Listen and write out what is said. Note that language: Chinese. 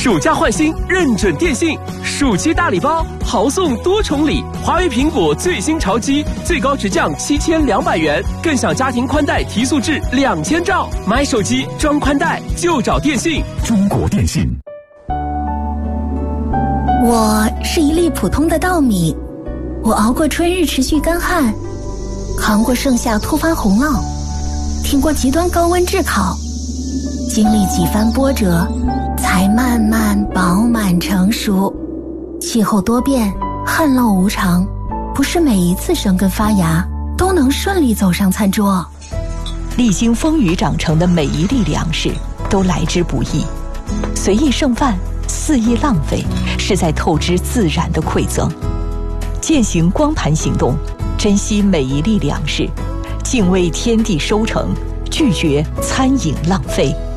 暑假换新认准电信，暑期大礼包，豪送多重礼，华为苹果最新潮机最高直降7200元，更享家庭宽带提速至2000兆。买手机装宽带就找电信。 中国电信。 我是一粒普通的稻米，我熬过春日持续干旱，扛过盛夏突发洪涝，挺过极端高温炙烤，经历几番波折，才慢慢饱满成熟。气候多变，旱涝无常，不是每一次生根发芽都能顺利走上餐桌。 历经风雨长成的每一粒粮食都来之不易，随意剩饭，肆意浪费，是在透支自然的馈赠。践行光盘行动，珍惜每一粒粮食，敬畏天地收成，拒绝餐饮浪费。